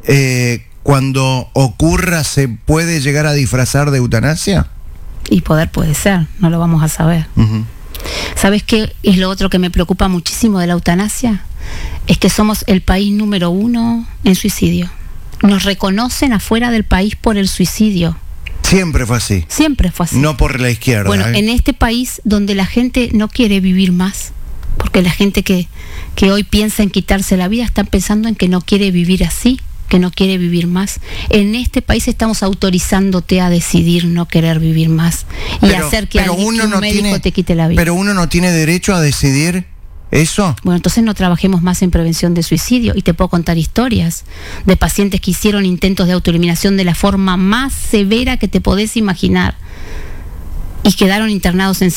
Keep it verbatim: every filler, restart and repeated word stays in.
eh, cuando ocurra se puede llegar a disfrazar de eutanasia? Y poder puede ser, no lo vamos a saber. Uh-huh. ¿Sabes qué es lo otro que me preocupa muchísimo de la eutanasia? Es que somos el país número uno en suicidio. Nos reconocen afuera del país por el suicidio. Siempre fue así. Siempre fue así. No por la izquierda. Bueno, ¿eh? en este país donde la gente no quiere vivir más, porque la gente que, que hoy piensa en quitarse la vida está pensando en que no quiere vivir así, que no quiere vivir más. En este país estamos autorizándote a decidir no querer vivir más y pero, hacer que, alguien, uno que un no médico tiene, te quite la vida. Pero uno no tiene derecho a decidir eso. Bueno, entonces no trabajemos más en prevención de suicidio. Y te puedo contar historias de pacientes que hicieron intentos de autoeliminación de la forma más severa que te podés imaginar y quedaron internados en